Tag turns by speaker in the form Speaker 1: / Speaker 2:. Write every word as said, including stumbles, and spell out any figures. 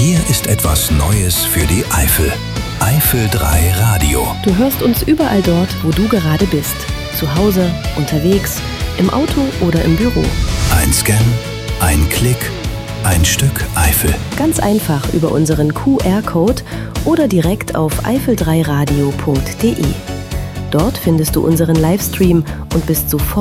Speaker 1: Hier ist etwas Neues für die Eifel. Eifel drei Radio.
Speaker 2: Du hörst uns überall dort, wo du gerade bist. Zu Hause, unterwegs, im Auto oder im Büro.
Speaker 1: Ein Scan, ein Klick, ein Stück Eifel.
Speaker 2: Ganz einfach über unseren Q R-Code oder direkt auf eifel drei radio punkt de. Dort findest du unseren Livestream und bist sofort